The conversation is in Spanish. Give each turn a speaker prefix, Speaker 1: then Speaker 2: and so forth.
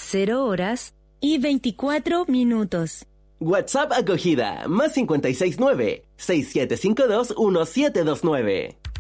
Speaker 1: 0 horas y 24 minutos.
Speaker 2: WhatsApp acogida, +569-6752-1729.